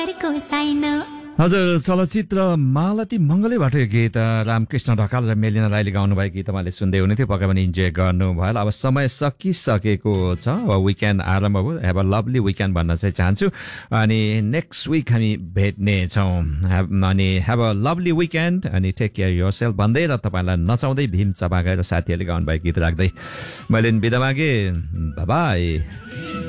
हजुर चलचित्र मालती मङ्गलैबाट यो गीत रामकृष्ण ढकाल र मेलिना राईले गाउनुभएको गीत तपाईँले सुन्दै हुनुहुन्थ्यो, पक्कै पनि इन्जोय गर्नुभयो। अब समय सकिसकेको छ, अब विकेन्ड आरम्भ भयो। हेभ अ लभली विकेन्ड भन्न चाहिँ चाहन्छु। अनि नेक्स्ट विक हामी भेट्नेछौँ। अनि हेभ अ लभली विकेन्ड अनि टेक केयर योर सेल्फ भन्दै र तपाईँलाई नचाउँदै भीम चपागाई र साथीहरूले गाउनुभएको गीत राख्दै मैले बिदा मागेँ। बाई।